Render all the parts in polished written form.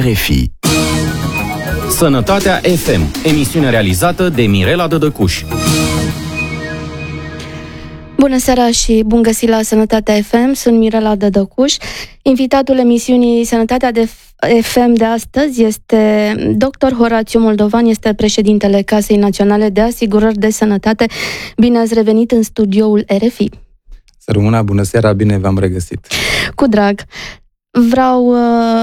RFI. Sănătatea FM, emisiune realizată de Mirela Dădăcuș. Bună seara și bun găsit la Sănătatea FM, sunt Mirela Dădăcuș. Invitatul emisiunii Sănătatea FM de astăzi este dr. Horațiu Moldovan, este președintele Casei Naționale de Asigurări de Sănătate. Bine ați revenit în studioul RFI. Să rămână, bună seara, bine v-am regăsit. Cu drag. Vreau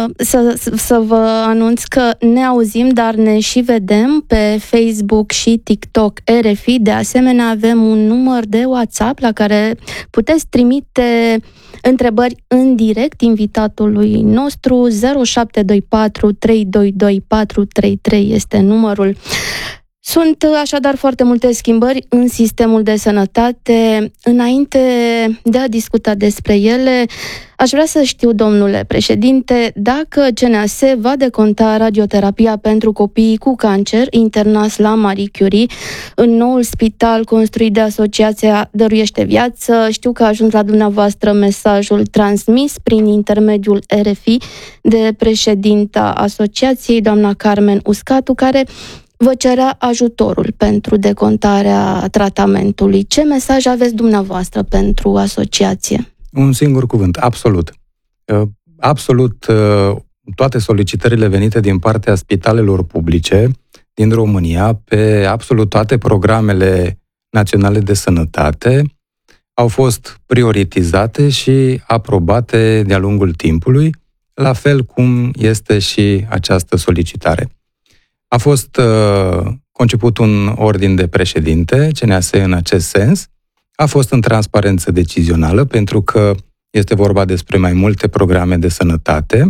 să vă anunț că ne auzim, dar ne și vedem pe Facebook și TikTok RFI. De asemenea, avem un număr de WhatsApp la care puteți trimite întrebări în direct invitatului nostru. 0724 322 433 este numărul. Sunt așadar foarte multe schimbări în sistemul de sănătate. Înainte de a discuta despre ele, aș vrea să știu, domnule președinte, dacă CNAS va deconta radioterapia pentru copiii cu cancer internați la Marie Curie în noul spital construit de Asociația Dăruiește Viață. Știu că a ajuns la dumneavoastră mesajul transmis prin intermediul RFI de președinta asociației, doamna Carmen Uscatu, care vă cerea ajutorul pentru decontarea tratamentului. Ce mesaj aveți dumneavoastră pentru asociație? Un singur cuvânt, absolut. Absolut toate solicitările venite din partea spitalelor publice din România pe absolut toate programele naționale de sănătate au fost prioritizate și aprobate de-a lungul timpului, la fel cum este și această solicitare. A fost conceput un ordin de președinte, CNAS în acest sens, a fost în transparență decizională, pentru că este vorba despre mai multe programe de sănătate.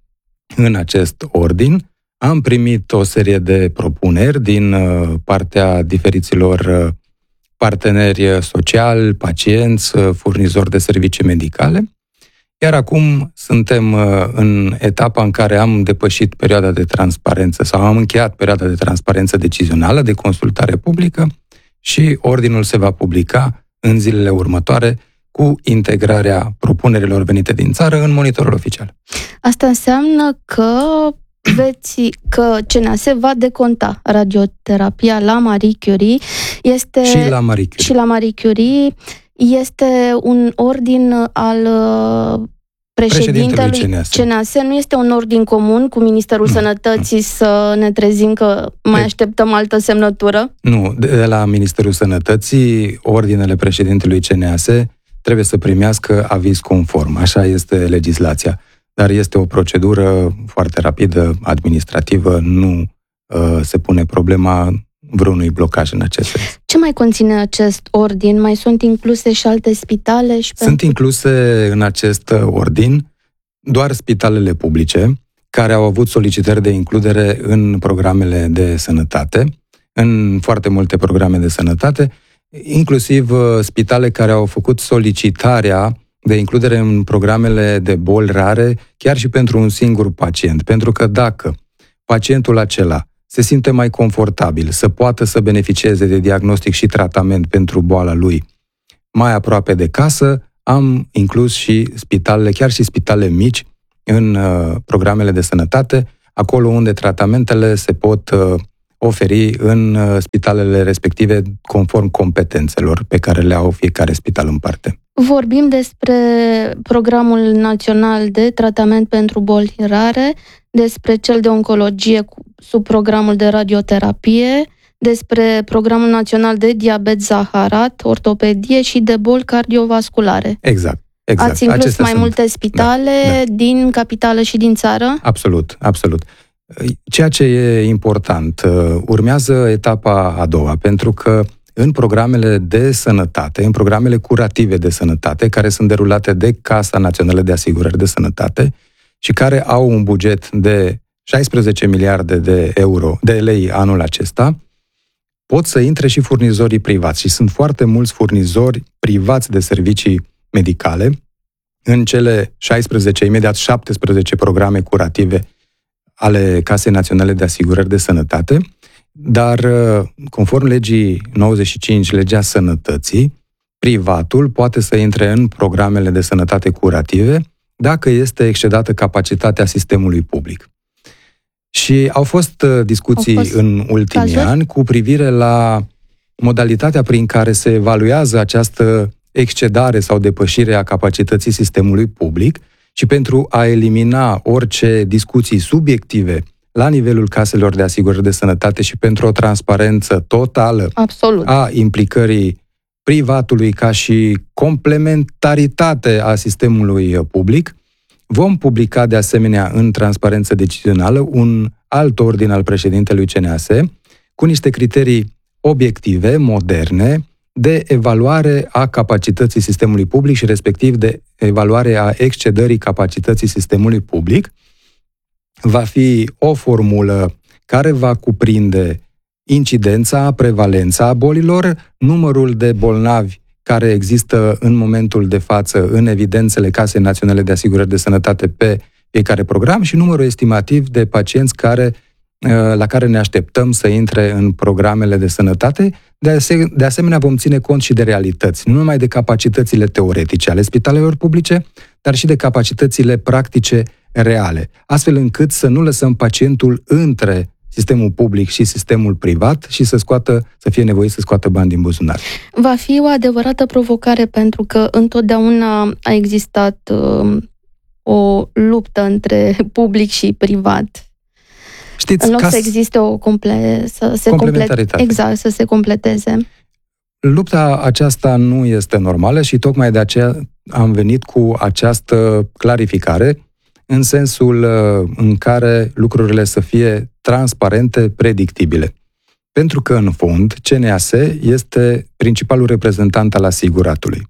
În acest ordin am primit o serie de propuneri din partea diferiților parteneri sociali, pacienți, furnizori de servicii medicale. Iar acum suntem în etapa în care am depășit perioada de transparență sau am încheiat perioada de transparență decizională, de consultare publică și ordinul se va publica în zilele următoare cu integrarea propunerilor venite din țară în monitorul oficial. Asta înseamnă că CNAS va deconta radioterapia la Marie Curie. Și la Marie Curie. Este un ordin al președintelui CNAS. Nu este un ordin comun cu Ministerul Sănătății să ne trezim că mai așteptăm altă semnătură? Nu, de la Ministerul Sănătății, ordinele președintelui CNAS trebuie să primească aviz conform. Așa este legislația. Dar este o procedură foarte rapidă, administrativă, nu se pune problema vreunui blocaj în acest sens. Ce mai conține acest ordin? Mai sunt incluse și alte spitale? Sunt incluse în acest ordin doar spitalele publice care au avut solicitări de includere în programele de sănătate, în foarte multe programe de sănătate, inclusiv spitale care au făcut solicitarea de includere în programele de boli rare, chiar și pentru un singur pacient. Pentru că dacă pacientul acela se simte mai confortabil, să poată să beneficieze de diagnostic și tratament pentru boala lui mai aproape de casă, am inclus și spitalele, chiar și spitale mici, în programele de sănătate, acolo unde tratamentele se pot oferi în spitalele respective conform competențelor pe care le au fiecare spital în parte. Vorbim despre Programul Național de Tratament pentru Boli Rare, despre cel de oncologie sub programul de radioterapie, despre Programul Național de Diabet Zaharat, ortopedie și de boli cardiovasculare. Exact. Ați inclus acestea mai multe spitale din capitală și din țară? Absolut. Ceea ce e important, urmează etapa a doua, pentru că în programele de sănătate, în programele curative de sănătate, care sunt derulate de Casa Națională de Asigurări de Sănătate și care au un buget de 16 miliarde de lei anul acesta, pot să intre și furnizorii privați. Și sunt foarte mulți furnizori privați de servicii medicale în cele 16, imediat 17 programe curative ale Casei Naționale de Asigurări de Sănătate, dar conform legii 95, legea sănătății, privatul poate să intre în programele de sănătate curative dacă este excedată capacitatea sistemului public. Și au fost discuții în ultimii ani cu privire la modalitatea prin care se evaluează această excedare sau depășire a capacității sistemului public și pentru a elimina orice discuții subiective la nivelul caselor de asigurări de sănătate și pentru o transparență totală a implicării privatului ca și complementaritate a sistemului public, vom publica de asemenea în transparență decizională un alt ordin al președintelui CNAS cu niște criterii obiective, moderne, de evaluare a capacității sistemului public și respectiv de evaluare a excedării capacității sistemului public. Va fi o formulă care va cuprinde incidența, prevalența bolilor, numărul de bolnavi care există în momentul de față în evidențele Casei Naționale de Asigurări de Sănătate pe fiecare program și numărul estimativ de pacienți la care ne așteptăm să intre în programele de sănătate. De asemenea, vom ține cont și de realități, nu numai de capacitățile teoretice ale spitalelor publice, dar și de capacitățile practice reale, astfel încât să nu lăsăm pacientul între sistemul public și sistemul privat și să fie nevoit să scoată bani din buzunar. Va fi o adevărată provocare pentru că întotdeauna a existat o luptă între public și privat. Știți, în loc să existe o complementaritate. Exact, să se completeze. Lupta aceasta nu este normală și tocmai de aceea am venit cu această clarificare în sensul în care lucrurile să fie transparente, predictibile. Pentru că, în fond, CNAS este principalul reprezentant al asiguratului.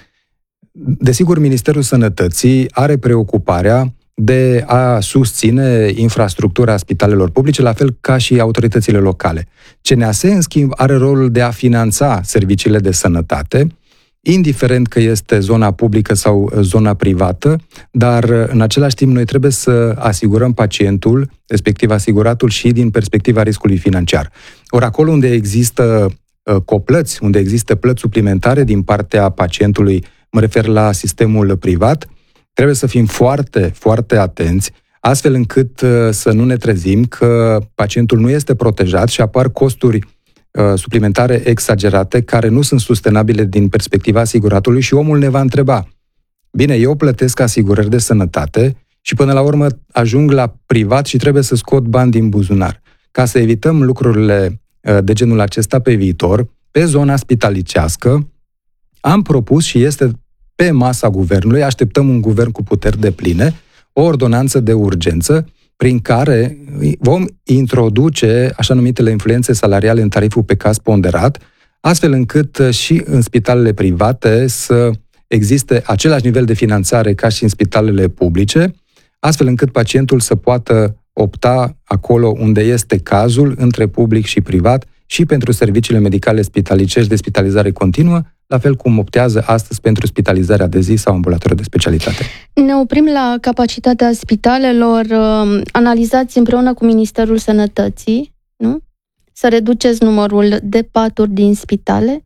Desigur, Ministerul Sănătății are preocuparea de a susține infrastructura spitalelor publice, la fel ca și autoritățile locale. CNAS, în schimb, are rolul de a finanța serviciile de sănătate, indiferent că este zona publică sau zona privată, dar în același timp noi trebuie să asigurăm pacientul, respectiv asiguratul, și din perspectiva riscului financiar. Ori acolo unde există coplăți, unde există plăți suplimentare din partea pacientului, mă refer la sistemul privat, trebuie să fim foarte, foarte atenți, astfel încât să nu ne trezim că pacientul nu este protejat și apar costuri suplimentare exagerate care nu sunt sustenabile din perspectiva asiguratului și omul ne va întreba: bine, eu plătesc asigurări de sănătate și până la urmă ajung la privat și trebuie să scot bani din buzunar. Ca să evităm lucrurile de genul acesta pe viitor, pe zona spitalicească, am propus și este pe masa guvernului, așteptăm un guvern cu puteri depline, o ordonanță de urgență prin care vom introduce așa numitele influențe salariale în tariful pe caz ponderat, astfel încât și în spitalele private să existe același nivel de finanțare ca și în spitalele publice, astfel încât pacientul să poată opta acolo unde este cazul, între public și privat, și pentru serviciile medicale spitalicești de spitalizare continuă, la fel cum optează astăzi pentru spitalizarea de zi sau ambulatoriu de specialitate. Ne oprim la capacitatea spitalelor. Analizați împreună cu Ministerul Sănătății, nu? Să reduceți numărul de paturi din spitale.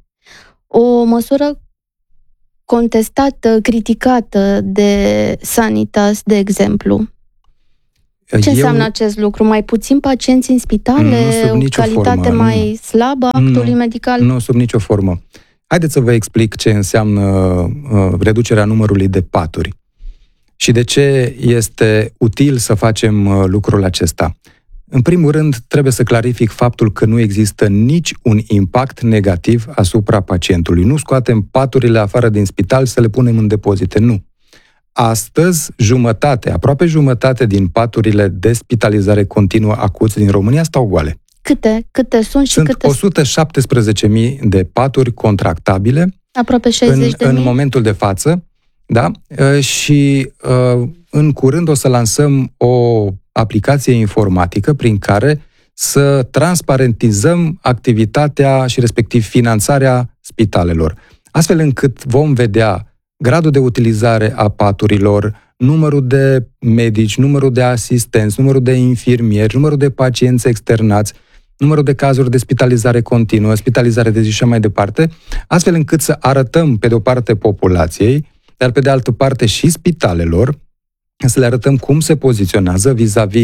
O măsură contestată, criticată de Sanitas, de exemplu. Ce înseamnă acest lucru? Mai puțin pacienți în spitale? O calitate mai slabă a actului medical? Nu, sub nicio formă. Haideți să vă explic ce înseamnă reducerea numărului de paturi și de ce este util să facem lucrul acesta. În primul rând, trebuie să clarific faptul că nu există nici un impact negativ asupra pacientului. Nu scoatem paturile afară din spital să le punem în depozite, nu. Astăzi, aproape jumătate din paturile de spitalizare continuă acuți din România stau goale. Câte sunt și câte? 117.000 de paturi contractabile. Aproape 60.000. În momentul de față, da? Și în curând o să lansăm o aplicație informatică prin care să transparentizăm activitatea și respectiv finanțarea spitalelor, astfel încât vom vedea gradul de utilizare a paturilor, numărul de medici, numărul de asistenți, numărul de infirmieri, numărul de pacienți externați, numărul de cazuri de spitalizare continuă, spitalizare de zi și mai departe, astfel încât să arătăm pe de o parte populației, dar pe de altă parte și spitalelor, să le arătăm cum se poziționează vis-a-vis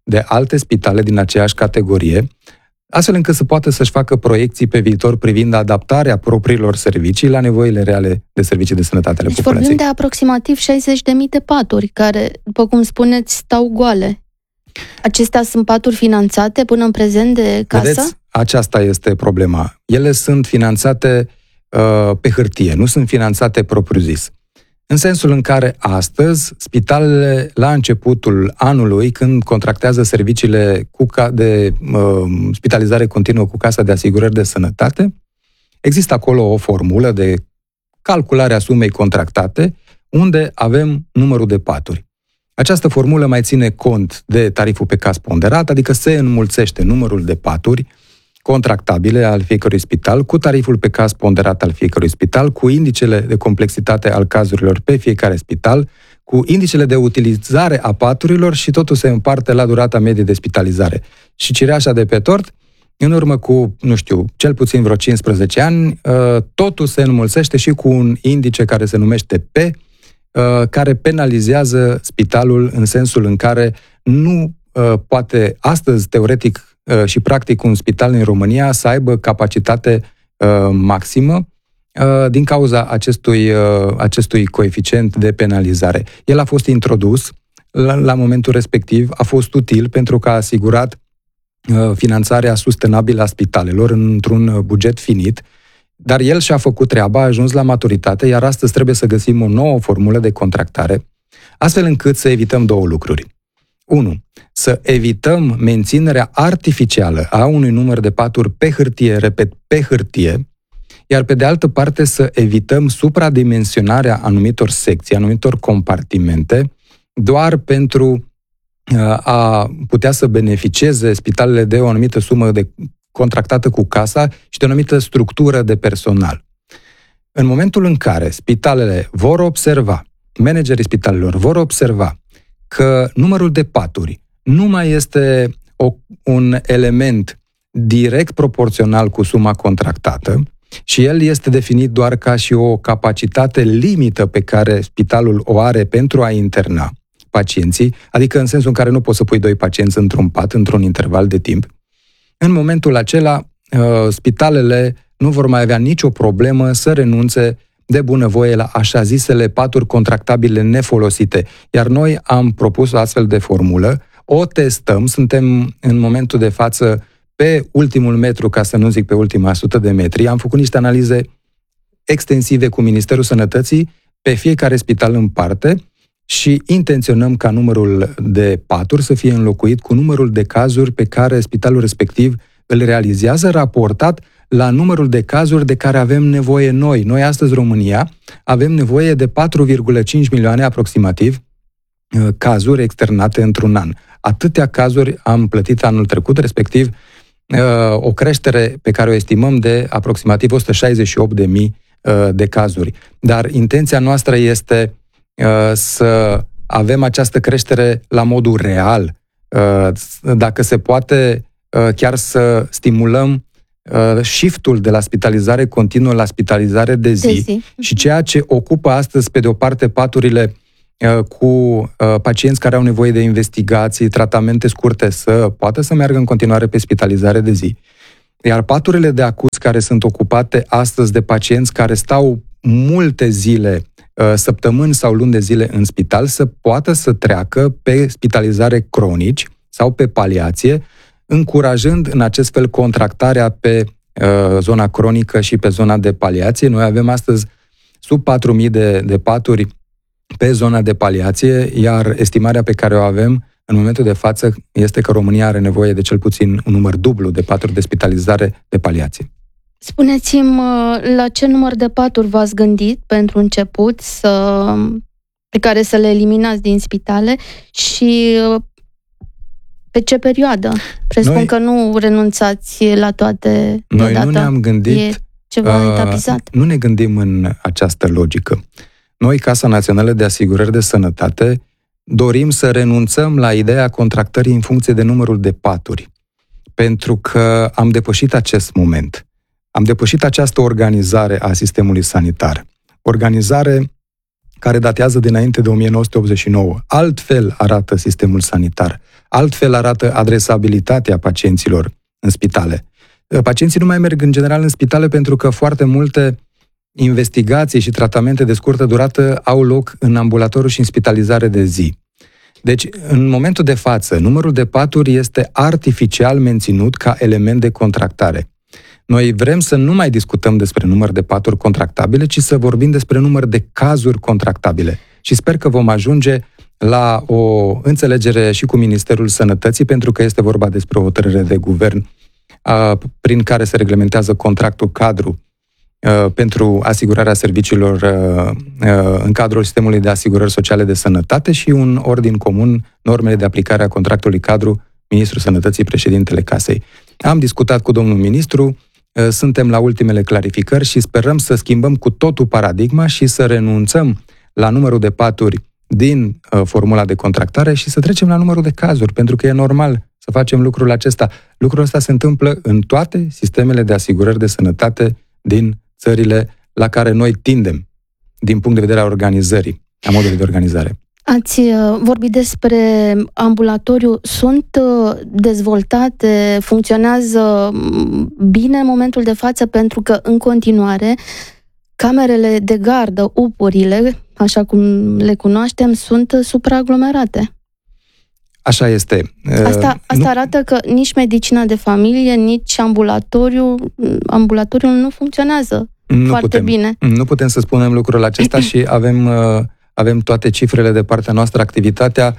de alte spitale din aceeași categorie, astfel încât să poată să-și facă proiecții pe viitor privind adaptarea propriilor servicii la nevoile reale de servicii de sănătate ale populației. Vorbim de aproximativ 60.000 de paturi, care, după cum spuneți, stau goale. Acestea sunt paturi finanțate până în prezent de casă? Vedeți, aceasta este problema. Ele sunt finanțate pe hârtie, nu sunt finanțate propriu-zis. În sensul în care astăzi, spitalele, la începutul anului, când contractează serviciile de spitalizare continuă cu Casa de Asigurări de Sănătate, există acolo o formulă de calculare a sumei contractate, unde avem numărul de paturi. Această formulă mai ține cont de tariful pe caz ponderat, adică se înmulțește numărul de paturi contractabile al fiecărui spital cu tariful pe caz ponderat al fiecărui spital, cu indicele de complexitate al cazurilor pe fiecare spital, cu indicele de utilizare a paturilor și totul se împarte la durata medie de spitalizare. Și cireașa de pe tort, în urmă cu, cel puțin vreo 15 ani, totul se înmulțește și cu un indice care se numește P, care penalizează spitalul în sensul în care nu poate astăzi, teoretic și practic, un spital în România să aibă capacitate maximă din cauza acestui coeficient de penalizare. El a fost introdus la momentul respectiv, a fost util pentru că a asigurat finanțarea sustenabilă a spitalelor într-un buget finit, dar el și-a făcut treaba, a ajuns la maturitate, iar astăzi trebuie să găsim o nouă formulă de contractare, astfel încât să evităm două lucruri. 1. Să evităm menținerea artificială a unui număr de paturi pe hârtie, repet, pe hârtie, iar pe de altă parte să evităm supradimensionarea anumitor secții, anumitor compartimente, doar pentru a putea să beneficieze spitalele de o anumită sumă contractată cu casa și de o anumită structură de personal. În momentul în care spitalele vor observa, managerii spitalelor vor observa că numărul de paturi nu mai este un element direct proporțional cu suma contractată și el este definit doar ca și o capacitate limită pe care spitalul o are pentru a interna pacienții, adică în sensul în care nu poți să pui 2 pacienți într-un pat, într-un interval de timp, în momentul acela spitalele nu vor mai avea nicio problemă să renunțe de bunăvoie la așa zisele paturi contractabile nefolosite. Iar noi am propus o astfel de formulă, o testăm, suntem în momentul de față pe ultimul metru, ca să nu zic pe ultima 100 de metri, am făcut niște analize extensive cu Ministerul Sănătății pe fiecare spital în parte și intenționăm ca numărul de paturi să fie înlocuit cu numărul de cazuri pe care spitalul respectiv îl realizează, raportat la numărul de cazuri de care avem nevoie noi. Noi astăzi, România, avem nevoie de 4,5 milioane aproximativ cazuri externate într-un an. Atâtea cazuri am plătit anul trecut, respectiv o creștere pe care o estimăm de aproximativ 168.000 de cazuri. Dar intenția noastră este să avem această creștere la modul real. Dacă se poate, chiar să stimulăm shift-ul de la spitalizare continuă la spitalizare de zi. Și ceea ce ocupă astăzi, pe de o parte, paturile cu pacienți care au nevoie de investigații, tratamente scurte, să poată să meargă în continuare pe spitalizare de zi. Iar paturile de acuți care sunt ocupate astăzi de pacienți care stau multe zile, săptămâni sau luni de zile în spital, să poată să treacă pe spitalizare cronici sau pe paliație, încurajând în acest fel contractarea pe zona cronică și pe zona de paliație. Noi avem astăzi sub 4.000 de paturi pe zona de paliație, iar estimarea pe care o avem în momentul de față este că România are nevoie de cel puțin un număr dublu de paturi de spitalizare de paliație. Spuneți-mi, la ce număr de paturi v-ați gândit pentru început pe care să le eliminați din spitale și pe ce perioadă? Presupun că nu renunțați la toate deodată. Noi nu ne-am gândit... E ceva etapizat. Nu ne gândim în această logică. Noi, Casa Națională de Asigurări de Sănătate, dorim să renunțăm la ideea contractării în funcție de numărul de paturi. Pentru că am depășit acest moment. Am depășit această organizare a sistemului sanitar. Organizare care datează dinainte de 1989. Altfel arată sistemul sanitar, altfel arată adresabilitatea pacienților în spitale. Pacienții nu mai merg în general în spitale pentru că foarte multe investigații și tratamente de scurtă durată au loc în ambulatoriu și în spitalizare de zi. Deci, în momentul de față, numărul de paturi este artificial menținut ca element de contractare. Noi vrem să nu mai discutăm despre număr de paturi contractabile, ci să vorbim despre număr de cazuri contractabile. Și sper că vom ajunge la o înțelegere și cu Ministerul Sănătății, pentru că este vorba despre o hotărâre de guvern prin care se reglementează contractul cadru pentru asigurarea serviciilor în cadrul sistemului de asigurări sociale de sănătate și un ordin comun, normele de aplicare a contractului cadru, Ministrul Sănătății, președintele Casei. Am discutat cu domnul ministru, suntem la ultimele clarificări și sperăm să schimbăm cu totul paradigma și să renunțăm la numărul de paturi din formula de contractare și să trecem la numărul de cazuri, pentru că e normal să facem lucrul acesta. Lucrul ăsta se întâmplă în toate sistemele de asigurări de sănătate din țările la care noi tindem, din punct de vedere al organizării, a modului de organizare. Ați vorbit despre ambulatoriu. Sunt dezvoltate, funcționează bine în momentul de față, pentru că în continuare camerele de gardă, UPUR-ile, așa cum le cunoaștem, sunt supraaglomerate. Așa este. Asta arată că nici medicina de familie, nici ambulatoriul nu funcționează foarte bine. Nu putem să spunem lucrul acesta și avem toate cifrele de partea noastră. Activitatea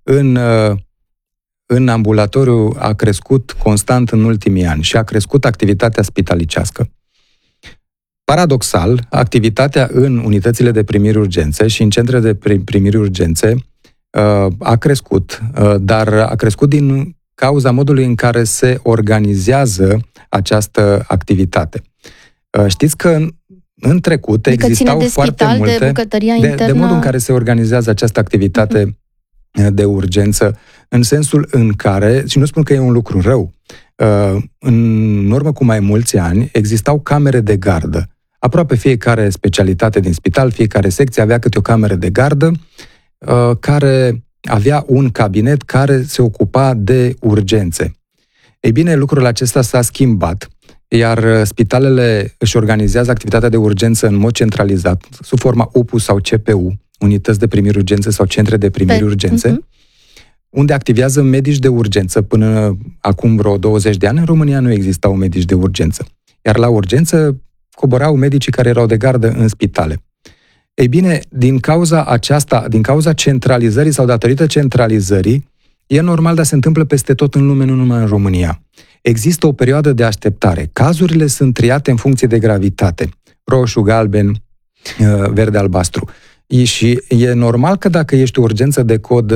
în ambulatoriu a crescut constant în ultimii ani și a crescut activitatea spitalicească. Paradoxal, activitatea în unitățile de primiri urgențe și în centrele de primiri urgențe a crescut, dar a crescut din cauza modului în care se organizează această activitate. Știți că în trecut existau foarte multe de modul în care se organizează această activitate de urgență, în sensul în care, și nu spun că e un lucru rău, în urmă cu mai mulți ani existau camere de gardă. Aproape fiecare specialitate din spital, fiecare secție avea câte o cameră de gardă care avea un cabinet care se ocupa de urgențe. Ei bine, lucrul acesta s-a schimbat, iar spitalele își organizează activitatea de urgență în mod centralizat, sub forma UPU sau CPU, unități de primiri urgențe sau centre de primiri urgențe, unde activează medici de urgență. Până acum vreo 20 de ani, în România nu existau medici de urgență. Iar la urgență coborau medicii care erau de gardă în spitale. Ei bine, din cauza aceasta, din cauza centralizării sau datorită centralizării, e normal, dar se întâmplă peste tot în lume, nu numai în România. Există o perioadă de așteptare. Cazurile sunt triate în funcție de gravitate. Roșu, galben, verde, albastru. Și e normal că dacă ești o urgență de cod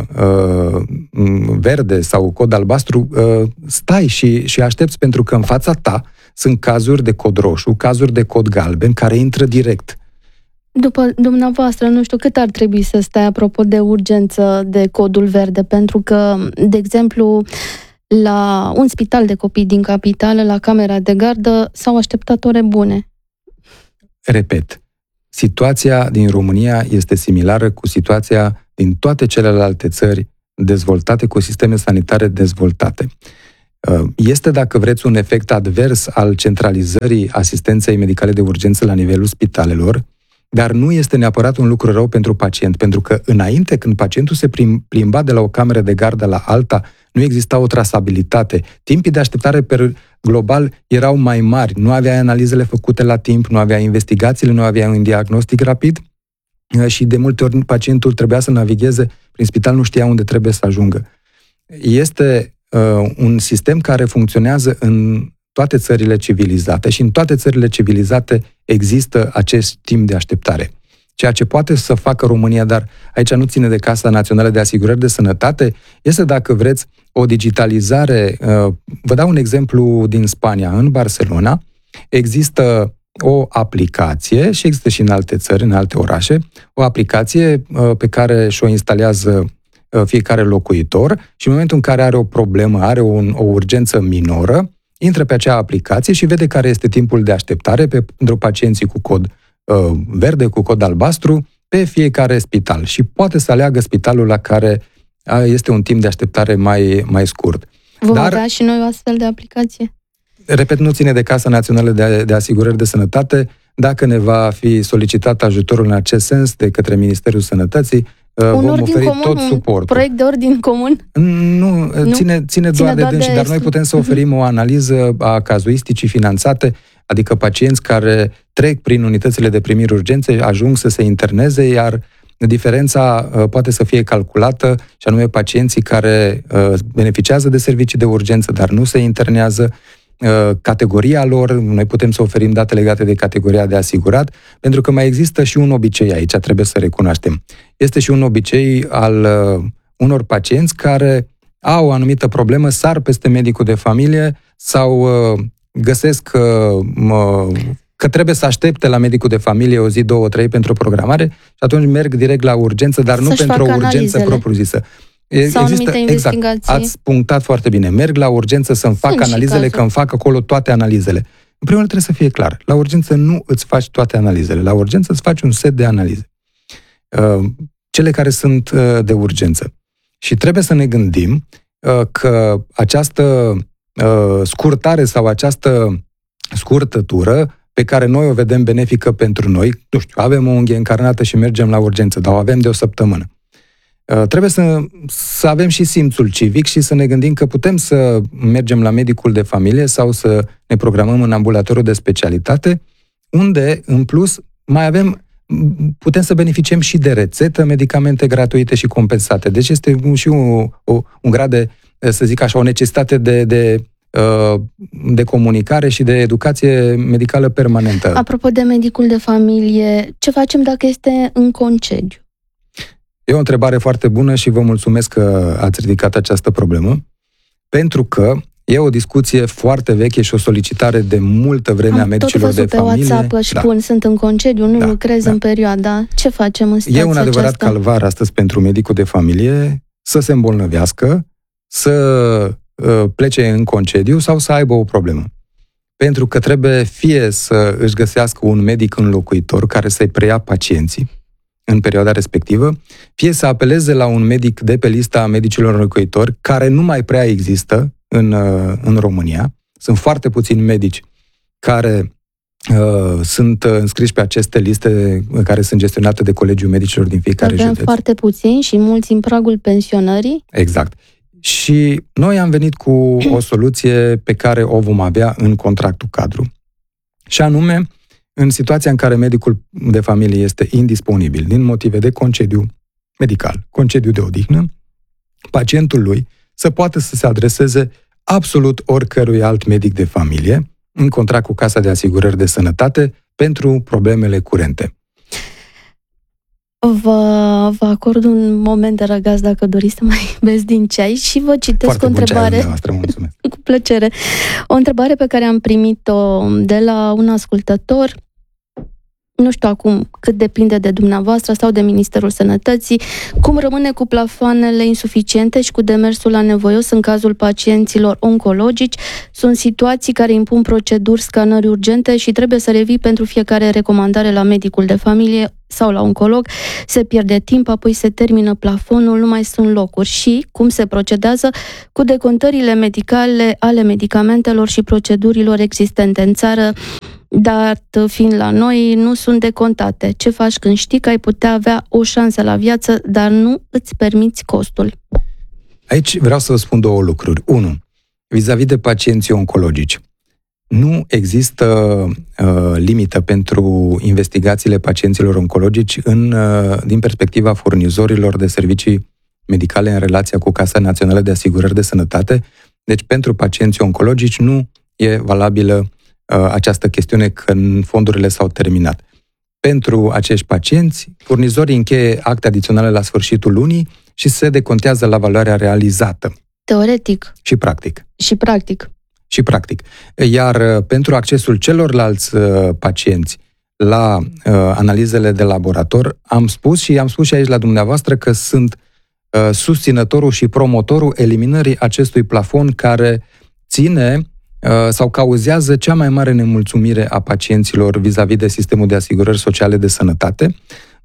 verde sau cod albastru, stai și aștepți, pentru că în fața ta sunt cazuri de cod roșu, cazuri de cod galben, care intră direct. După dumneavoastră, nu știu cât ar trebui să stai apropo de urgență de codul verde, pentru că, de exemplu, la un spital de copii din capitală, la camera de gardă, s-au așteptat ore bune. Repet, situația din România este similară cu situația din toate celelalte țări dezvoltate, cu sisteme sanitare dezvoltate. Este, dacă vreți, un efect advers al centralizării asistenței medicale de urgență la nivelul spitalelor, dar nu este neapărat un lucru rău pentru pacient, pentru că înainte, când pacientul se plimba de la o cameră de gardă la alta, nu exista o trasabilitate. Timpii de așteptare global erau mai mari, nu aveai analizele făcute la timp, nu aveai investigațiile, nu aveai un diagnostic rapid și de multe ori pacientul trebuia să navigheze prin spital, nu știa unde trebuie să ajungă. Este un sistem care funcționează în toate țările civilizate și în toate țările civilizate există acest timp de așteptare. Ceea ce poate să facă România, dar aici nu ține de Casa Națională de Asigurări de Sănătate, este, dacă vreți, o digitalizare. Vă dau un exemplu din Spania. În Barcelona există o aplicație, și există și în alte țări, în alte orașe, o aplicație pe care și-o instalează fiecare locuitor și în momentul în care are o problemă, are o urgență minoră, intră pe acea aplicație și vede care este timpul de așteptare pentru pacienții cu cod verde, cu cod albastru, pe fiecare spital și poate să aleagă spitalul la care este un timp de așteptare mai scurt. Vom avea și noi o astfel de aplicație? Repet, nu ține de Casa Națională de Asigurări de Sănătate. Dacă ne va fi solicitat ajutorul în acest sens de către Ministerul Sănătății, vom oferi tot suportul. Un proiect de ordin comun? Nu, ține doar de dânsi, dar noi putem să oferim o analiză a cazuisticii finanțate, adică pacienți care trec prin unitățile de primiri urgențe, ajung să se interneze, iar diferența poate să fie calculată, și anume pacienții care beneficiază de servicii de urgență, dar nu se internează, categoria lor, noi putem să oferim date legate de categoria de asigurat, pentru că mai există și un obicei aici, trebuie să recunoaștem. Este și un obicei al unor pacienți care au o anumită problemă, sar peste medicul de familie sau găsesc că trebuie să aștepte la medicul de familie o zi, 2, 3 pentru o programare și atunci merg direct la urgență, dar nu pentru o urgență propriu-zisă. Sau anumite investigații. Exact, ați punctat foarte bine. Merg la urgență să-mi fac analizele, că îmi fac acolo toate analizele. În primul rând trebuie să fie clar. La urgență nu îți faci toate analizele. La urgență îți faci un set de analize. Cele care sunt de urgență. Și trebuie să ne gândim că această scurtare sau această scurtătură pe care noi o vedem benefică pentru noi, nu știu, avem o unghie încarnată și mergem la urgență, dar o avem de o săptămână. Trebuie să avem și simțul civic și să ne gândim că putem să mergem la medicul de familie sau să ne programăm în ambulatorul de specialitate, unde, în plus, putem să beneficiem și de rețetă, medicamente gratuite și compensate. Deci este și un grad de, să zic așa, o necesitate de comunicare și de educație medicală permanentă. Apropo de medicul de familie, ce facem dacă este în concediu? E o întrebare foarte bună și vă mulțumesc că ați ridicat această problemă, pentru că e o discuție foarte veche și o solicitare de multă vreme a medicilor de familie. Tot pe WhatsApp și spun, sunt în concediu, nu lucrez în perioada. Ce facem în situația aceasta? E un adevărat calvar astăzi pentru medicul de familie să se îmbolnăvească, să plece în concediu sau să aibă o problemă. Pentru că trebuie fie să își găsească un medic înlocuitor care să-i preia pacienții în perioada respectivă, fie să apeleze la un medic de pe lista medicilor înlocuitori, care nu mai prea există în România. Sunt foarte puțini medici care sunt înscriși pe aceste liste care sunt gestionate de Colegiul Medicilor din fiecare județ. Avem foarte puțini și mulți în pragul pensionării. Exact. Și noi am venit cu o soluție pe care o vom avea în contractul cadru. Și anume, în situația în care medicul de familie este indisponibil din motive de concediu medical, concediu de odihnă, pacientul lui să poată să se adreseze absolut oricărui alt medic de familie în contract cu Casa de Asigurări de Sănătate pentru problemele curente. Vă acord un moment de răgaz dacă doriți să mai beți din ceai și vă citesc foarte o întrebare. Mulțumesc. Cu plăcere. O întrebare pe care am primit-o de la un ascultător. Nu știu acum cât depinde de dumneavoastră sau de Ministerul Sănătății, cum rămâne cu plafoanele insuficiente și cu demersul anevoios în cazul pacienților oncologici. Sunt situații care impun proceduri, scanări urgente și trebuie să revii pentru fiecare recomandare la medicul de familie sau la oncolog. Se pierde timp, apoi se termină plafonul, nu mai sunt locuri. Și cum se procedează cu decontările medicale ale medicamentelor și procedurilor existente în țară, dar fiind la noi, nu sunt decontate. Ce faci când știi că ai putea avea o șansă la viață, dar nu îți permiți costul? Aici vreau să vă spun două lucruri. 1. Vis-a-vis de pacienții oncologici. Nu există limită pentru investigațiile pacienților oncologici din perspectiva furnizorilor de servicii medicale în relația cu Casa Națională de Asigurări de Sănătate. Deci pentru pacienții oncologici nu e valabilă această chestiune că fondurile s-au terminat. Pentru acești pacienți, furnizorii încheie acte adiționale la sfârșitul lunii și se decontează la valoarea realizată. Teoretic. Și practic. Și practic. Iar pentru accesul celorlalți pacienți la analizele de laborator, am spus și aici la dumneavoastră că sunt susținătorul și promotorul eliminării acestui plafon care ține sau cauzează cea mai mare nemulțumire a pacienților vis-a-vis de sistemul de asigurări sociale de sănătate,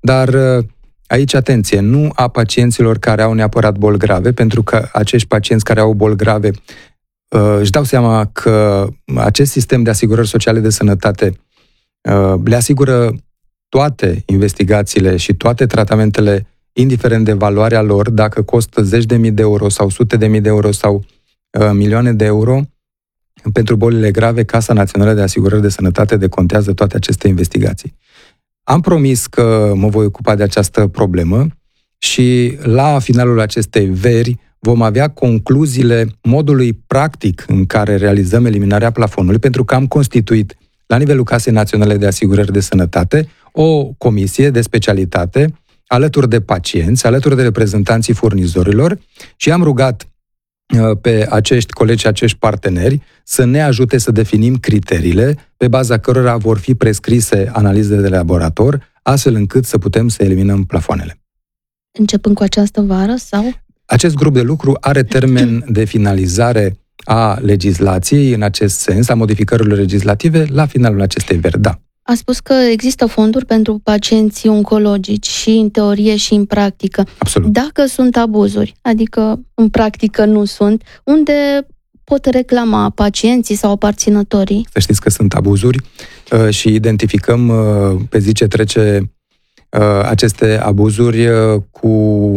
dar aici, atenție, nu a pacienților care au neapărat boli grave, pentru că acești pacienți care au boli grave își dau seama că acest sistem de asigurări sociale de sănătate le asigură toate investigațiile și toate tratamentele, indiferent de valoarea lor, dacă costă zeci de mii de euro sau sute de mii de euro sau milioane de euro. Pentru bolile grave, Casa Națională de Asigurări de Sănătate decontează toate aceste investigații. Am promis că mă voi ocupa de această problemă și la finalul acestei veri vom avea concluziile modului practic în care realizăm eliminarea plafonului, pentru că am constituit la nivelul Casei Naționale de Asigurări de Sănătate o comisie de specialitate alături de pacienți, alături de reprezentanții furnizorilor și am rugat pe acești colegi, acești parteneri să ne ajute să definim criteriile pe baza cărora vor fi prescrise analize de laborator, astfel încât să putem să eliminăm plafoanele. Începând cu această vară sau? Acest grup de lucru are termen de finalizare a legislației în acest sens, a modificărilor legislative, la finalul acestei veri, da. A spus că există fonduri pentru pacienții oncologici și în teorie și în practică. Absolut. Dacă sunt abuzuri, adică în practică nu sunt, unde pot reclama pacienții sau aparținătorii? Să știți că sunt abuzuri și identificăm pe zi ce trece aceste abuzuri cu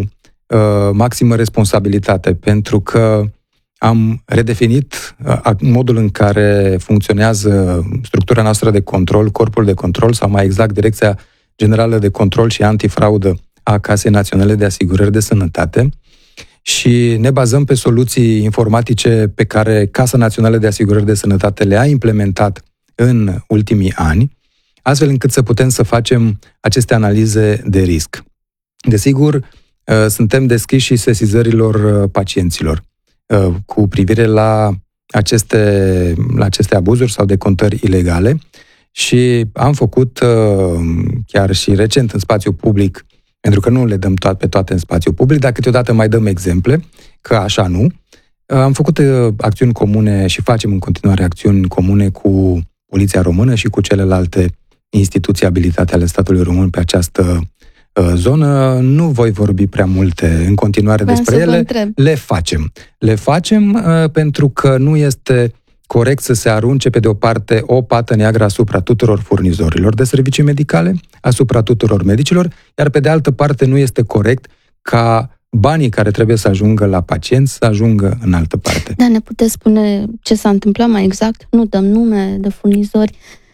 maximă responsabilitate, pentru că am redefinit modul în care funcționează structura noastră de control, corpul de control, sau mai exact Direcția Generală de Control și Antifraudă a Casei Naționale de Asigurări de Sănătate și ne bazăm pe soluții informatice pe care Casa Națională de Asigurări de Sănătate le-a implementat în ultimii ani, astfel încât să putem să facem aceste analize de risc. Desigur, suntem deschiși și sesizărilor pacienților cu privire la aceste abuzuri sau decontări ilegale și am făcut chiar și recent în spațiu public, pentru că nu le dăm pe toate în spațiu public, dar câteodată mai dăm exemple, că așa nu. Am făcut acțiuni comune și facem în continuare acțiuni comune cu Poliția Română și cu celelalte instituții abilitate ale statului român pe această zonă. Nu voi vorbi prea multe în continuare despre ele. Le facem pentru că nu este corect să se arunce pe de o parte o pată neagră asupra tuturor furnizorilor de servicii medicale, asupra tuturor medicilor, iar pe de altă parte nu este corect ca banii care trebuie să ajungă la pacienți să ajungă în altă parte. Da, ne puteți spune ce s-a întâmplat mai exact? Nu dăm nume de furnizori.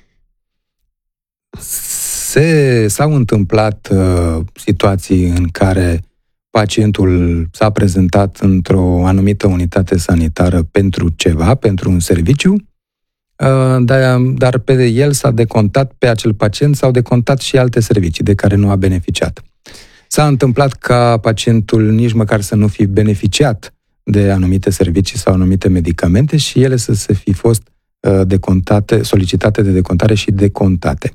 S-au întâmplat situații în care pacientul s-a prezentat într-o anumită unitate sanitară pentru ceva, pentru un serviciu, dar pe el s-a decontat, pe acel pacient s-au decontat și alte servicii de care nu a beneficiat. S-a întâmplat ca pacientul nici măcar să nu fi beneficiat de anumite servicii sau anumite medicamente și ele să se fi fost decontate, solicitate de decontare și decontate.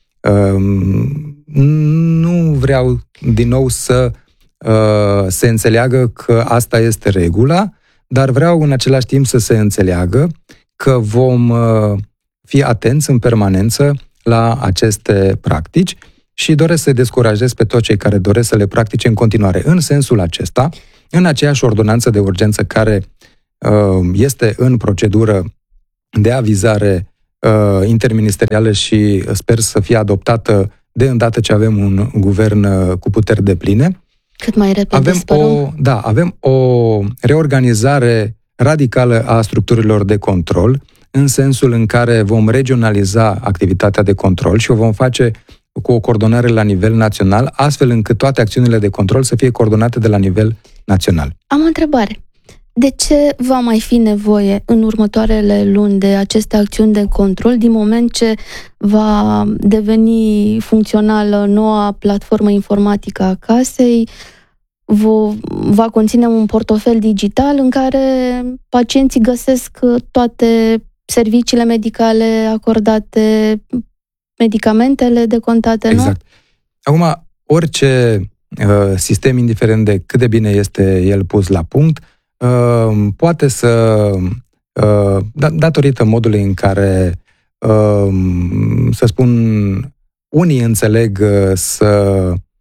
Nu vreau din nou să se înțeleagă că asta este regula, dar vreau în același timp să se înțeleagă că vom fi atenți în permanență la aceste practici și doresc să descurajez pe toți cei care doresc să le practice în continuare. În sensul acesta, în aceeași ordonanță de urgență care este în procedură de avizare interministerială și sper să fie adoptată de îndată ce avem un guvern cu puteri depline. Cât mai repede, sperăm. Avem o reorganizare radicală a structurilor de control, în sensul în care vom regionaliza activitatea de control și o vom face cu o coordonare la nivel național, astfel încât toate acțiunile de control să fie coordonate de la nivel național. Am o întrebare. De ce va mai fi nevoie în următoarele luni de aceste acțiuni de control, din moment ce va deveni funcțională noua platformă informatică a casei, va conține un portofel digital în care pacienții găsesc toate serviciile medicale acordate, medicamentele decontate, exact. Nu? Acum, orice sistem, indiferent de cât de bine este el pus la punct, poate să, datorită modului în care, să spun, unii înțeleg să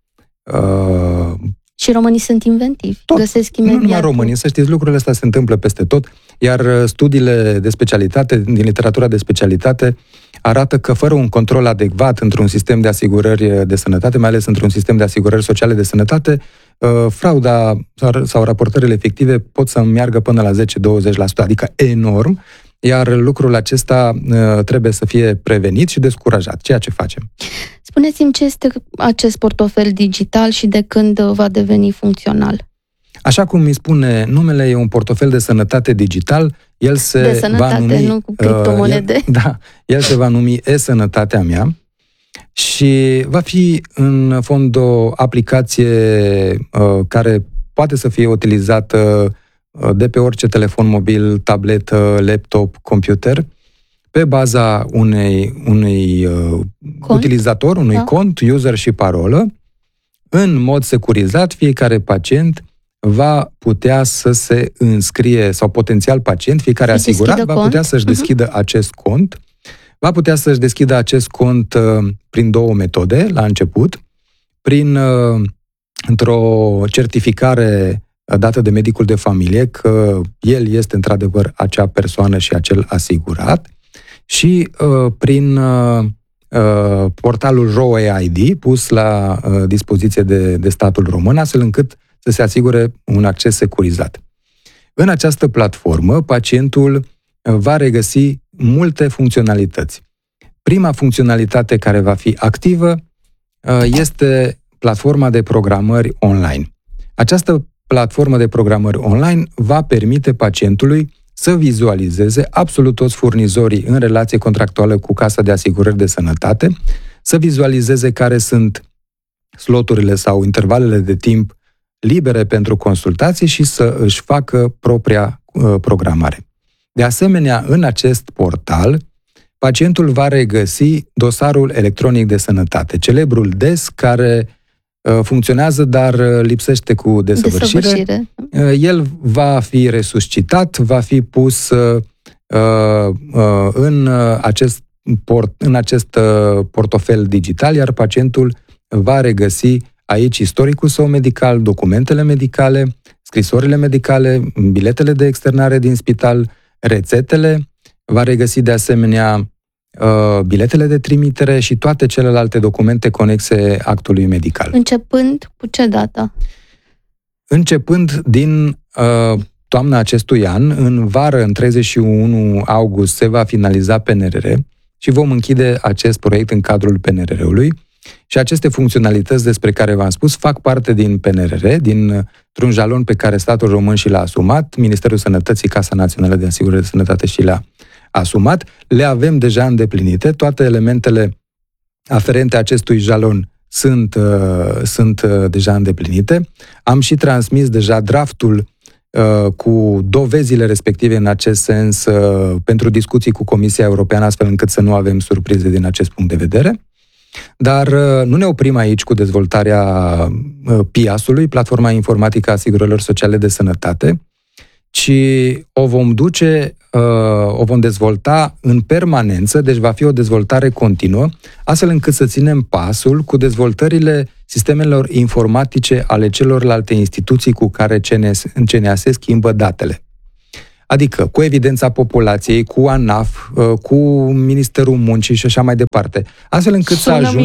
Și românii sunt inventivi, găsesc imediat. Nu numai românii, să știți, lucrurile astea se întâmplă peste tot, iar studiile de specialitate, din literatura de specialitate, arată că fără un control adecvat într-un sistem de asigurări de sănătate, mai ales într-un sistem de asigurări sociale de sănătate, frauda sau raportările fictive pot să meargă până la 10-20%, adică enorm, iar lucrul acesta trebuie să fie prevenit și descurajat, ceea ce facem. Spuneți-mi ce este acest portofel digital și de când va deveni funcțional? Așa cum îi spune numele, e un portofel de sănătate digital. El se de sănătate, va numi, nu cu criptomonede. El se va numi E-Sănătatea mea și va fi în fond o aplicație care poate să fie utilizată de pe orice telefon mobil, tabletă, laptop, computer, pe baza unui utilizator, unui cont, user și parolă. În mod securizat, fiecare pacient va putea să se înscrie, sau potențial pacient, fiecare asigurat va putea să-și deschidă acest cont. Va putea să-și deschidă acest cont prin două metode, la început, într-o certificare dată de medicul de familie că el este într-adevăr acea persoană și acel asigurat, și prin portalul RoAID pus la dispoziție de statul român, astfel încât să se asigure un acces securizat. În această platformă, pacientul va regăsi multe funcționalități. Prima funcționalitate care va fi activă este platforma de programări online. Această platformă de programări online va permite pacientului să vizualizeze absolut toți furnizorii în relație contractuală cu Casa de Asigurări de Sănătate, să vizualizeze care sunt sloturile sau intervalele de timp libere pentru consultații și să își facă propria programare. De asemenea, în acest portal, pacientul va regăsi dosarul electronic de sănătate, celebrul DES, care funcționează, dar lipsește cu desăvârșire. El va fi resuscitat, va fi pus în acest portofel digital, iar pacientul va regăsi aici istoricul său medical, documentele medicale, scrisorile medicale, biletele de externare din spital, rețetele, va regăsi de asemenea biletele de trimitere și toate celelalte documente conexe actului medical. Începând cu ce dată? Începând din toamna acestui an, în vară, în 31 august, se va finaliza PNRR și vom închide acest proiect în cadrul PNRR-ului. Și aceste funcționalități despre care v-am spus fac parte din PNRR, dintr-un jalon pe care statul român și l-a asumat, Ministerul Sănătății, Casa Națională de Asigurări de Sănătate și le-a asumat. Le avem deja îndeplinite, toate elementele aferente acestui jalon sunt deja îndeplinite. Am și transmis deja draftul cu dovezile respective în acest sens pentru discuții cu Comisia Europeană, astfel încât să nu avem surprize din acest punct de vedere. Dar nu ne oprim aici cu dezvoltarea PIAS-ului, Platforma Informatică a Asigurărilor Sociale de Sănătate, ci o vom dezvolta în permanență, deci va fi o dezvoltare continuă, astfel încât să ținem pasul cu dezvoltările sistemelor informatice ale celorlalte instituții cu care CNAS schimbă datele. Adică cu evidența populației, cu ANAF, cu Ministerul Muncii și așa mai departe. Astfel încât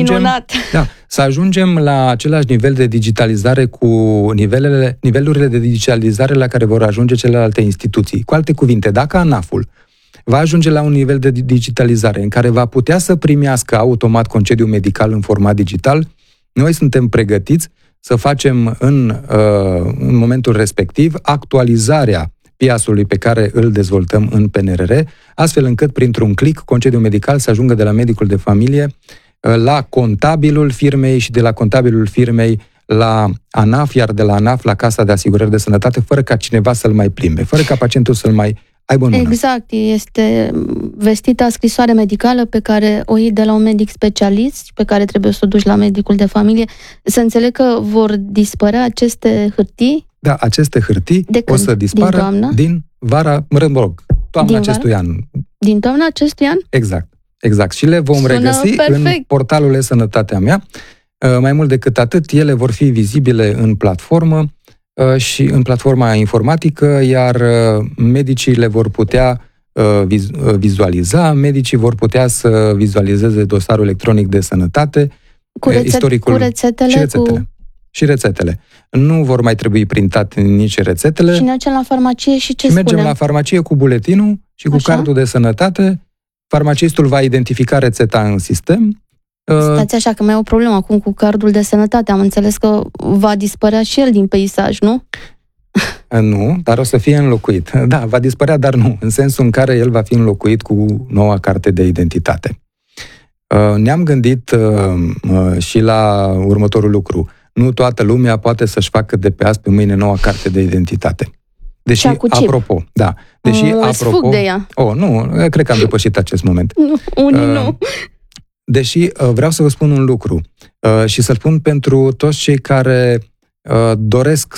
să ajungem la același nivel de digitalizare cu nivelurile de digitalizare la care vor ajunge celelalte instituții. Cu alte cuvinte, dacă ANAF-ul va ajunge la un nivel de digitalizare în care va putea să primească automat concediu medical în format digital, noi suntem pregătiți să facem în momentul respectiv actualizarea PIAS-ului pe care îl dezvoltăm în PNRR, astfel încât printr-un click concediul medical să ajungă de la medicul de familie la contabilul firmei și de la contabilul firmei la ANAF, iar de la ANAF la Casa de Asigurări de Sănătate, fără ca cineva să-l mai plimbe, fără ca pacientul să-l mai aibă în mână. Exact, este vestita scrisoare medicală pe care o iei de la un medic specialist și pe care trebuie să o duci la medicul de familie. Să înțeleg că vor dispărea aceste hârtii? Da, aceste hârtii o să dispară din vara, toamna acestui an. Din toamna acestui an? Exact. Și le vom regăsi în portalul E-Sănătatea mea. Mai mult decât atât, ele vor fi vizibile în platformă și în platforma informatică, iar medicii le vor putea vizualiza, medicii vor putea să vizualizeze dosarul electronic de sănătate, istoricul cu rețetele. Și rețetele. Nu vor mai trebui printate nici rețetele. Și mergem la farmacie și ce spunem? Mergem la farmacie cu buletinul și cu cardul de sănătate. Farmacistul va identifica rețeta în sistem. Stați așa, că mai e o problemă acum cu cardul de sănătate. Am înțeles că va dispărea și el din peisaj, nu? Nu, dar o să fie înlocuit. Da, va dispărea, dar nu, în sensul în care el va fi înlocuit cu noua carte de identitate. Ne-am gândit și la următorul lucru. Nu toată lumea poate să-și facă de pe azi pe mâine noua carte de identitate. Deși, apropo, da. Fug de ea. Nu, cred că am depășit acest moment. Unii nu. Deși vreau să vă spun un lucru și să-l spun pentru toți cei care doresc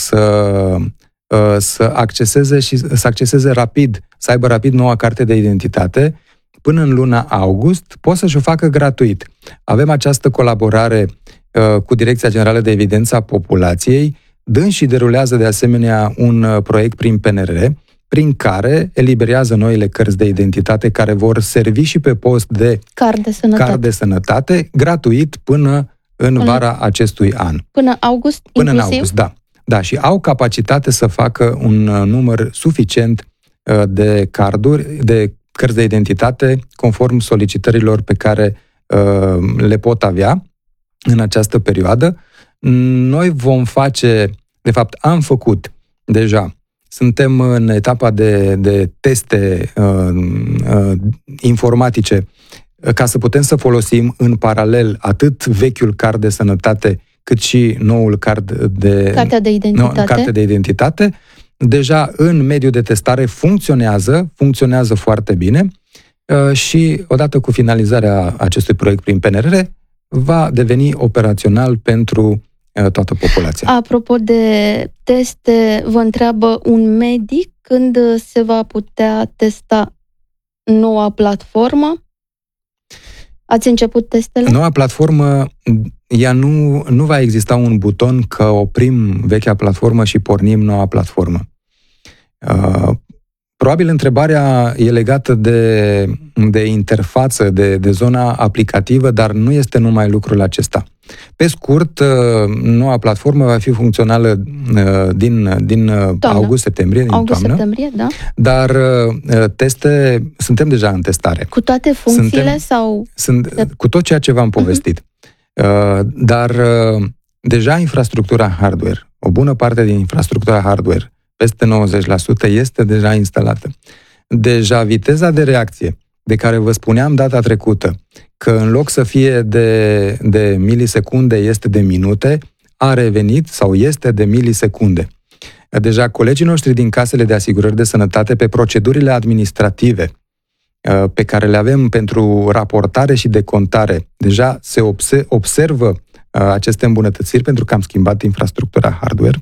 să acceseze și să acceseze rapid, să aibă rapid noua carte de identitate, până în luna august, pot să-și o facă gratuit. Avem această colaborare cu Direcția Generală de Evidență a Populației, dânsii derulează de asemenea un proiect prin PNR, prin care eliberează noile cărți de identitate care vor servi și pe post de card de sănătate gratuit până în vara acestui an. Până august, până inclusiv? În august, da. Da, și au capacitate să facă un număr suficient de carduri, de cărți de identitate, conform solicitărilor pe care le pot avea în această perioadă. Noi vom face, de fapt am făcut deja, suntem în etapa de teste informatice ca să putem să folosim în paralel atât vechiul card de sănătate cât și noul card Cartea de identitate. Carte de identitate. Deja în mediul de testare funcționează foarte bine și odată cu finalizarea acestui proiect prin PNRR va deveni operațional pentru toată populația. Apropo de teste, vă întreabă un medic când se va putea testa noua platformă? Ați început testele? Noua platformă, ea nu va exista un buton că oprim vechea platformă și pornim noua platformă. Probabil întrebarea e legată de interfață, de zona aplicativă, dar nu este numai lucrul acesta. Pe scurt, noua platformă va fi funcțională din august-septembrie, August-septembrie, da. Dar suntem deja în testare. Cu toate funcțiile cu tot ceea ce v-am povestit. Dar deja infrastructura hardware, o bună parte din infrastructura hardware, peste 90%, este deja instalată. Deja viteza de reacție de care vă spuneam data trecută, că în loc să fie de milisecunde, este de minute, a revenit sau este de milisecunde. Deja colegii noștri din casele de asigurări de sănătate, pe procedurile administrative pe care le avem pentru raportare și decontare, deja se observă aceste îmbunătățiri pentru că am schimbat infrastructura hardware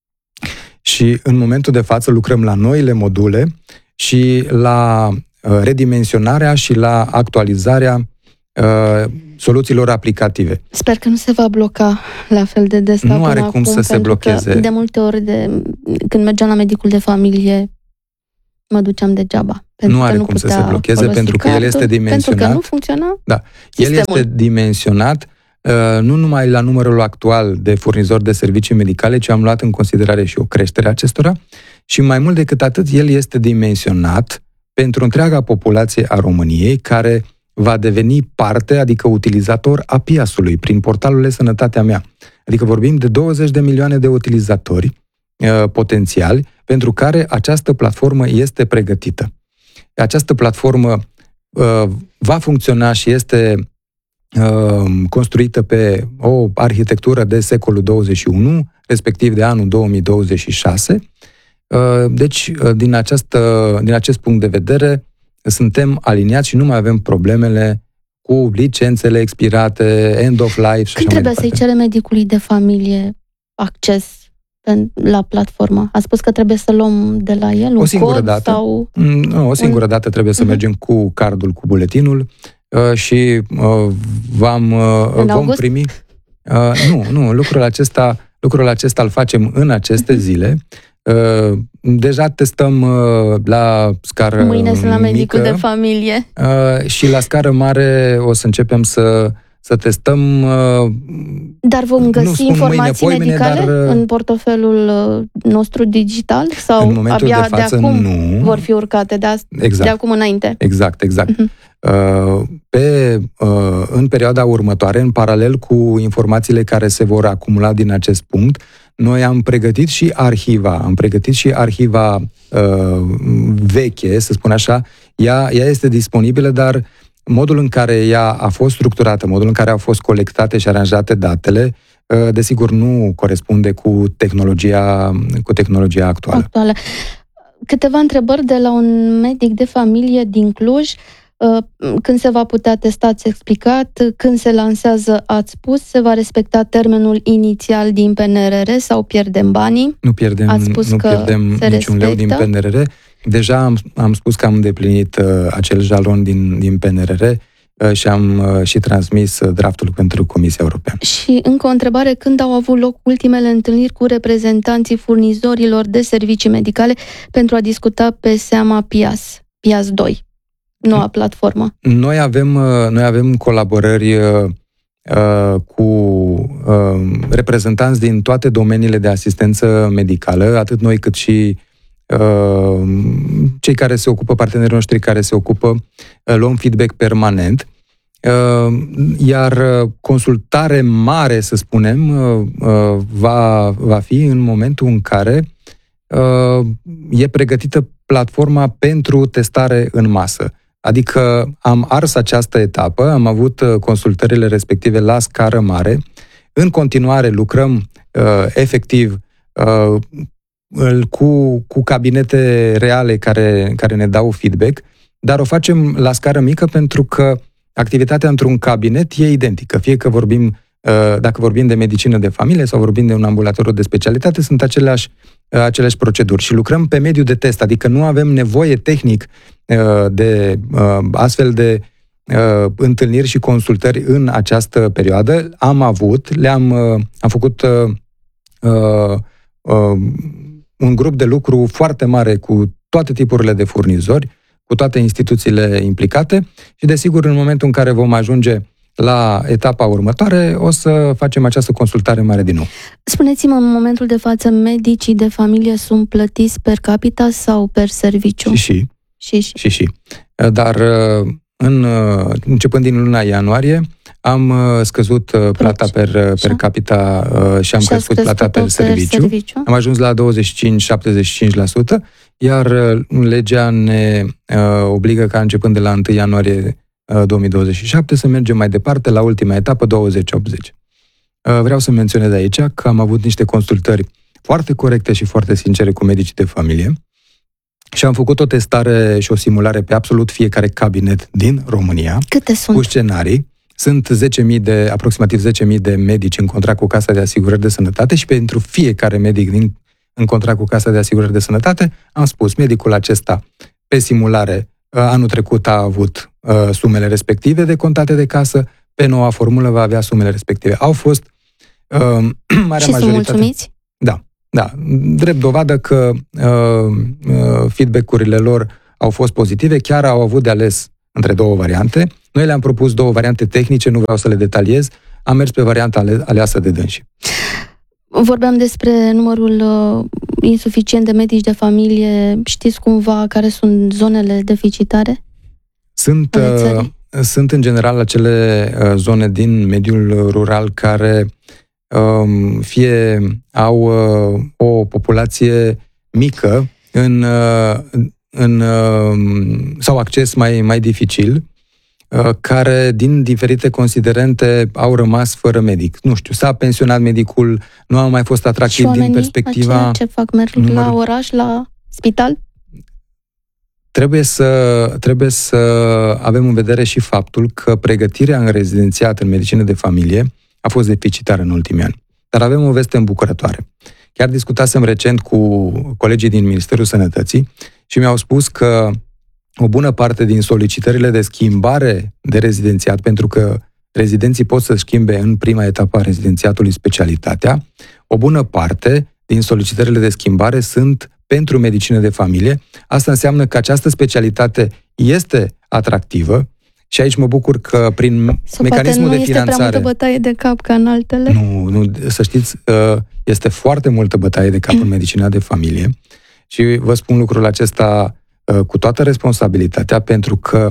și în momentul de față lucrăm la noile module și la redimensionarea și la actualizarea soluțiilor aplicative. Sper că nu se va bloca la fel de des. Nu are cum să se blocheze. De multe ori, când mergeam la medicul de familie, mă duceam degeaba. Nu are cum să se blocheze, pentru că el este dimensionat. Pentru că nu funcționa. Da. El este dimensionat nu numai la numărul actual de furnizori de servicii medicale, ci am luat în considerare și o creștere a acestora și mai mult decât atât, el este dimensionat pentru întreaga populație a României, care va deveni parte, adică utilizator a PIAS-ului, prin portalul E-Sănătatea Mea. Adică vorbim de 20 de milioane de utilizatori potențiali, pentru care această platformă este pregătită. Această platformă va funcționa și este construită pe o arhitectură de secolul 21, respectiv de anul 2026. Deci, din acest punct de vedere, suntem aliniați și nu mai avem problemele cu licențele expirate, end of life și Când trebuie să-i cere medicului de familie acces la platformă? A spus că trebuie să luăm de la el un cod dată. Sau... Nu, o singură dată trebuie să mergem cu cardul, cu buletinul și vom primi... Nu, lucrul acesta îl facem în aceste zile. Deja testăm la scară mică. Mâine sunt la medicul de familie. Și la scară mare o să începem să testăm. Dar vom găsi informații medicale în portofelul nostru digital? Sau în momentul abia de față, de acum nu. vor fi urcate de acum înainte? Exact. În perioada următoare, în paralel cu informațiile care se vor acumula din acest punct, noi am pregătit și arhiva veche, să spun așa. Ea este disponibilă, dar modul în care ea a fost structurată, modul în care au fost colectate și aranjate datele, desigur nu corespunde cu tehnologia actuală. Câteva întrebări de la un medic de familie din Cluj. Când se va putea testa, ați explicat. Când se lansează, ați spus, se va respecta termenul inițial din PNRR sau pierdem banii? Nu pierdem niciun leu din PNRR. Deja am spus că am îndeplinit acel jalon din PNRR și am și transmis draftul pentru Comisia Europeană. Și încă o întrebare, când au avut loc ultimele întâlniri cu reprezentanții furnizorilor de servicii medicale pentru a discuta pe seama PIAS 2, noua platformă? Noi avem colaborări cu reprezentanți din toate domeniile de asistență medicală, atât noi cât și cei care se ocupă, partenerii noștri care se ocupă, luăm feedback permanent, iar consultare mare, să spunem, va fi în momentul în care e pregătită platforma pentru testare în masă. Adică am ars această etapă, am avut consultările respective la scară mare, în continuare lucrăm efectiv cu cabinete reale care ne dau feedback, dar o facem la scară mică pentru că activitatea într-un cabinet e identică. Fie că dacă vorbim de medicină de familie sau vorbim de un ambulatoriu de specialitate, sunt aceleași proceduri și lucrăm pe mediu de test, adică nu avem nevoie tehnic de astfel de întâlniri și consultări în această perioadă. Am făcut un grup de lucru foarte mare cu toate tipurile de furnizori, cu toate instituțiile implicate și, desigur, în momentul în care vom ajunge la etapa următoare, o să facem această consultare mare din nou. Spuneți-mă, în momentul de față, medicii de familie sunt plătiți per capita sau per serviciu? Și. Dar începând din luna ianuarie, am scăzut plata per capita și am crescut plata per serviciu. Am ajuns la 25-75%, iar legea ne obligă ca începând de la 1 ianuarie 2027 să mergem mai departe la ultima etapă, 20-80. Vreau să menționez aici că am avut niște consultări foarte corecte și foarte sincere cu medicii de familie și am făcut o testare și o simulare pe absolut fiecare cabinet din România. Câte sunt? Cu scenarii. Sunt aproximativ 10.000 de medici în contract cu Casa de Asigurări de Sănătate și pentru fiecare medic în contract cu Casa de Asigurări de Sănătate am spus, medicul acesta pe simulare anul trecut a avut sumele respective decontate de casă, pe noua formulă va avea sumele respective. Au fost marea majoritate. Și sunt mulțumiți? Da. Drept dovadă că feedback-urile lor au fost pozitive, chiar au avut de ales între două variante. Noi le-am propus două variante tehnice, nu vreau să le detaliez, am mers pe varianta aleasă de dânsii. Vorbeam despre numărul insuficient de medici de familie. Știți cumva care sunt zonele deficitare? Sunt în general acele zone din mediul rural care fie au o populație mică sau acces mai dificil, care din diferite considerente au rămas fără medic. Nu știu, s-a pensionat medicul, nu a mai fost atractiv din perspectiva... Ce fac? Merg la oraș, la spital? Trebuie să avem în vedere și faptul că pregătirea în rezidențiat în medicină de familie a fost deficitară în ultimii ani. Dar avem o veste îmbucurătoare. Chiar discutasem recent cu colegii din Ministerul Sănătății și mi-au spus că o bună parte din solicitările de schimbare de rezidențiat, pentru că rezidenții pot să schimbe în prima etapă a rezidențiatului specialitatea. O bună parte din solicitările de schimbare sunt pentru medicină de familie. Asta înseamnă că această specialitate este atractivă și aici mă bucur că prin mecanismul de finanțare... nu este prea multă bătaie de cap ca în altele? Nu, să știți, este foarte multă bătaie de cap în medicina de familie și vă spun lucrul acesta cu toată responsabilitatea, pentru că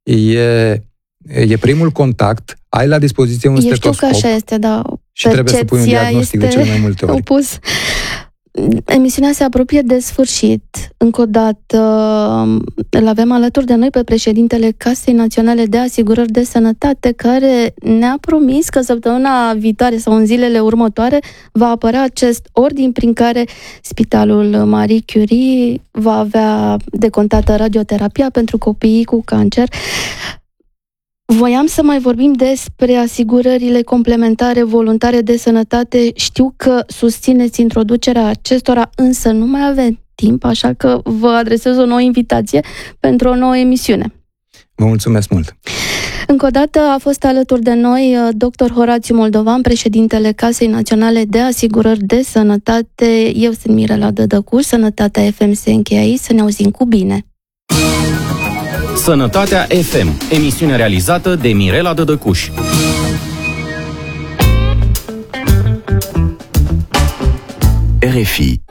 e primul contact, ai la dispoziție un stetoscop. Știu că așa este, da. Și trebuie să pui un diagnostic de cele mai multe ori. Opus. Emisiunea se apropie de sfârșit. Încă o dată îl avem alături de noi pe președintele Casei Naționale de Asigurări de Sănătate, care ne-a promis că săptămâna viitoare sau în zilele următoare va apărea acest ordin prin care Spitalul Marie Curie va avea decontată radioterapia pentru copiii cu cancer. Voiam să mai vorbim despre asigurările complementare voluntare de sănătate. Știu că susțineți introducerea acestora, însă nu mai avem timp, așa că vă adresez o nouă invitație pentru o nouă emisiune. Vă mulțumesc mult! Încă o dată a fost alături de noi dr. Horațiu Moldovan, președintele Casei Naționale de Asigurări de Sănătate. Eu sunt Mirela Dădăcuș, Sănătatea FM se încheie aici, să ne auzim cu bine! Sănătatea FM, emisiune realizată de Mirela Dădăcuș. RFI.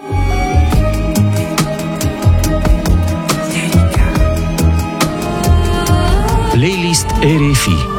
Playlist RFI.